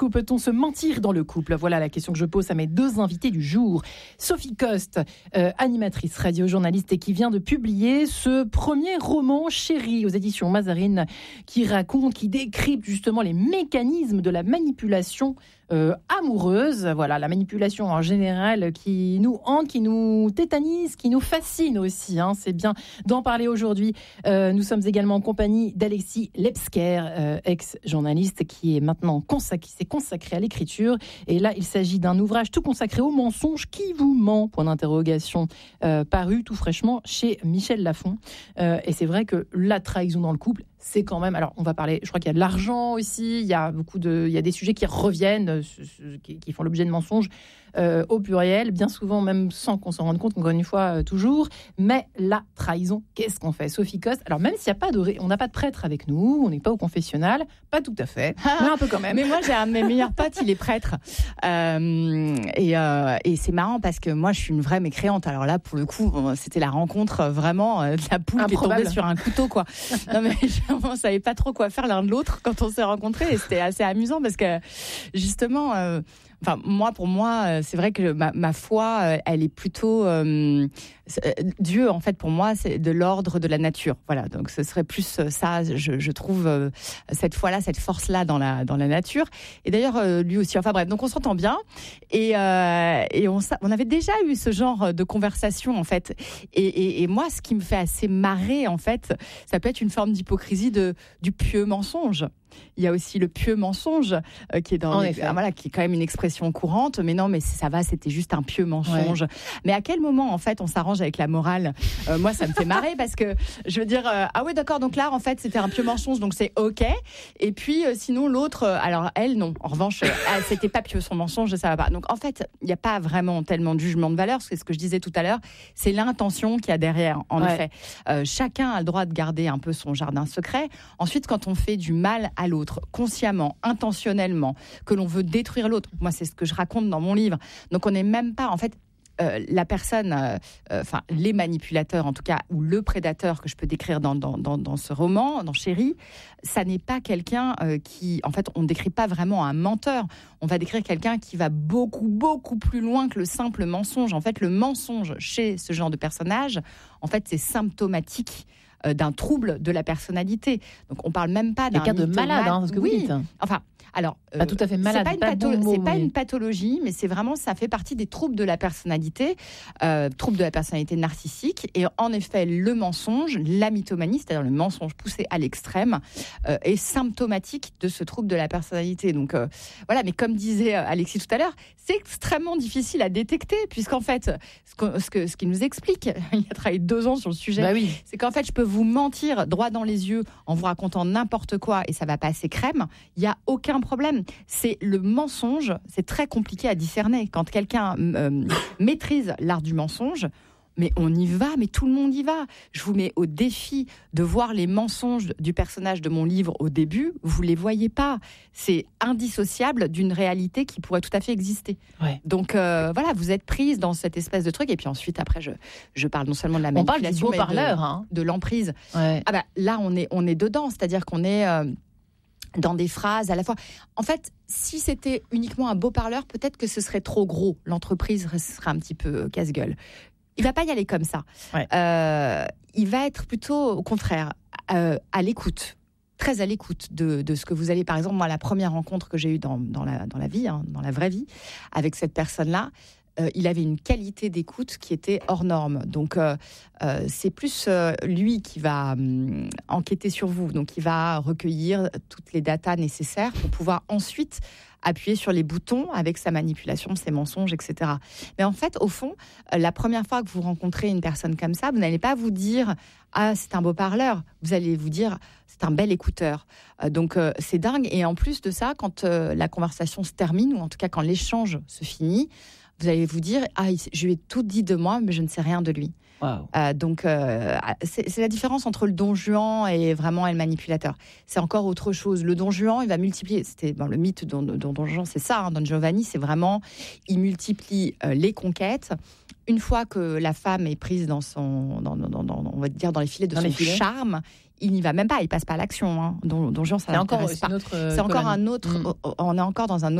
Jusqu'où peut-on se mentir dans le couple ? Voilà la question que je pose à mes deux invités du jour. Sophie Coste, animatrice radio, journaliste et qui vient de publier ce premier roman Chérie aux éditions Mazarine qui raconte, qui décrypte justement les mécanismes de la manipulation amoureuse. Voilà, la manipulation en général qui nous hante, qui nous tétanise, qui nous fascine aussi. C'est bien d'en parler aujourd'hui. Nous sommes également en compagnie d'Alexis Lepsker, ex-journaliste qui est maintenant s'est consacré à l'écriture. Et là, il s'agit d'un ouvrage tout consacré au mensonge qui vous ment, point d'interrogation, paru tout fraîchement chez Michel Lafon. Et c'est vrai que la trahison dans le couple, c'est quand même... Alors, on va parler... Je crois qu'il y a de l'argent aussi, il y a des sujets qui reviennent, qui font l'objet de mensonges au pluriel, bien souvent même sans qu'on s'en rende compte, encore une fois, toujours. Mais la trahison, qu'est-ce qu'on fait ? Sophie Coste, alors même s'il n'y a pas on n'a pas de prêtre avec nous, on n'est pas au confessionnal, pas tout à fait, mais un peu quand même. Mais moi, j'ai un de mes meilleurs potes, il est prêtre. Et c'est marrant parce que moi, je suis une vraie mécréante. Alors là, pour le coup, c'était la rencontre vraiment de la poule qui est tombée sur un couteau, quoi. Non, mais on ne savait pas trop quoi faire l'un de l'autre quand on s'est rencontrés. Et c'était assez amusant parce que, justement... pour moi, c'est vrai que ma foi, elle est plutôt... Dieu, en fait, pour moi, c'est de l'ordre de la nature. Voilà, donc ce serait plus ça, je trouve, cette foi-là, cette force-là dans la nature. Et d'ailleurs, lui aussi, enfin bref, donc on s'entend bien. Et on avait déjà eu ce genre de conversation, en fait. Et moi, ce qui me fait assez marrer, en fait, ça peut être une forme d'hypocrisie du pieux mensonge. Il y a aussi le pieux mensonge qui est qui est quand même une expression courante. Mais non, mais ça va, c'était juste un pieux mensonge. Ouais. Mais à quel moment, en fait, on s'arrange avec la morale ? Moi, ça me fait marrer parce que je veux dire, ah oui, d'accord, donc là, en fait, c'était un pieux mensonge, donc c'est OK. Et puis, sinon, l'autre, alors elle, non. En revanche, c'était pas pieux son mensonge, ça va pas. Donc, en fait, il n'y a pas vraiment tellement de jugement de valeur. C'est ce que je disais tout à l'heure. C'est l'intention qu'il y a derrière, en effet. Chacun a le droit de garder un peu son jardin secret. Ensuite, quand on fait du mal à l'autre, consciemment, intentionnellement, que l'on veut détruire l'autre. Moi, c'est ce que je raconte dans mon livre. Donc, on n'est même pas, en fait, la personne, les manipulateurs en tout cas, ou le prédateur que je peux décrire dans ce roman, dans Chérie, ça n'est pas quelqu'un qui, en fait, on ne décrit pas vraiment un menteur. On va décrire quelqu'un qui va beaucoup, beaucoup plus loin que le simple mensonge. En fait, le mensonge chez ce genre de personnage, en fait, c'est symptomatique d'un trouble de la personnalité. Donc, on parle même pas d'un de malade, ce que vous dites. Enfin, alors, pas tout à fait malade. C'est pas une pathologie, mais c'est vraiment, ça fait partie des troubles de la personnalité, troubles de la personnalité narcissique. Et en effet, le mensonge, la mythomanie, c'est-à-dire le mensonge poussé à l'extrême, est symptomatique de ce trouble de la personnalité. Donc, voilà. Mais comme disait Alexis tout à l'heure, c'est extrêmement difficile à détecter, puisqu'en fait, ce qu'il nous explique, il a travaillé 2 ans sur le sujet, c'est qu'en fait, je peux vous mentir droit dans les yeux en vous racontant n'importe quoi et ça va passer crème. Il n'y a aucun problème. C'est le mensonge, c'est très compliqué à discerner. Quand quelqu'un maîtrise l'art du mensonge, mais on y va, mais tout le monde y va. Je vous mets au défi de voir les mensonges du personnage de mon livre au début. Vous les voyez pas. C'est indissociable d'une réalité qui pourrait tout à fait exister. Ouais. Donc voilà, vous êtes prise dans cette espèce de truc. Et puis ensuite, après, je parle non seulement de la manipulation, mais de l'emprise. Ouais. Ah bah, là, on est dedans. C'est-à-dire qu'on est... dans des phrases à la fois. En fait, si c'était uniquement un beau parleur, peut-être que ce serait trop gros. L'entreprise serait un petit peu casse-gueule. Il va pas y aller comme ça. Ouais. Il va être plutôt, au contraire, à l'écoute, très à l'écoute de ce que vous allez... Par exemple, moi, la première rencontre que j'ai eue dans la vie, dans la vraie vie, avec cette personne-là, il avait une qualité d'écoute qui était hors norme. Donc, c'est plus lui qui va enquêter sur vous. Donc, il va recueillir toutes les datas nécessaires pour pouvoir ensuite appuyer sur les boutons avec sa manipulation, ses mensonges, etc. Mais en fait, au fond, la première fois que vous rencontrez une personne comme ça, vous n'allez pas vous dire « Ah, c'est un beau parleur ». Vous allez vous dire « C'est un bel écouteur ». Donc, c'est dingue. Et en plus de ça, quand la conversation se termine, ou en tout cas quand l'échange se finit, vous allez vous dire, je lui ai tout dit de moi, mais je ne sais rien de lui. Wow. Donc, c'est la différence entre le don Juan et vraiment le manipulateur. C'est encore autre chose. Le don Juan, il va multiplier. C'était le mythe de Don Juan, c'est ça. Don Giovanni, c'est vraiment, il multiplie les conquêtes. Une fois que la femme est prise dans son, on va dire dans les filets de son charme, il n'y va même pas. Il passe pas à l'action. Don Juan, ça c'est encore, pas. C'est encore un autre. On est encore dans un